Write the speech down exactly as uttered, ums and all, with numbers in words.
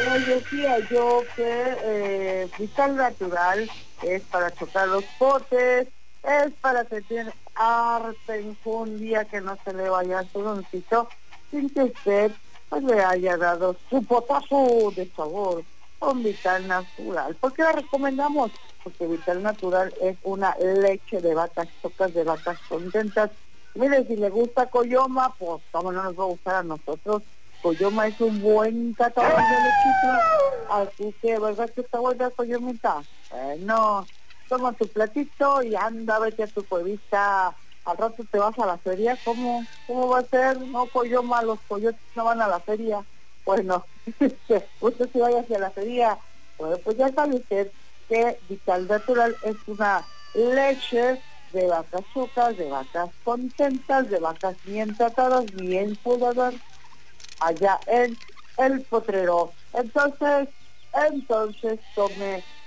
Les decía yo que eh, Vital Natural es para chocar los potes, es para tener harta enjundia, que no se le vaya su doncito, sin que usted pues, le haya dado su potazo de sabor con Vital Natural. ¿Por qué la recomendamos? Porque Vital Natural es una leche de vacas chocas, de vacas contentas. Mire, si le gusta Coyoma, pues cómo no nos va a gustar a nosotros. Coyoma es un buen catador de lechita, así que, ¿verdad que está buena Coyomita? Bueno, toma tu platito y anda, vete a tu cuevita. Al rato te vas a la feria, ¿cómo, cómo va a ser? No, Coyoma, los coyotes no van a la feria. Bueno, usted si vaya hacia la feria, bueno, pues ya sabe usted que Vital Natural es una leche de vacas chocas, de vacas contentas, de vacas bien tratadas, bien cuidadas, allá en el potrero. Entonces, entonces tome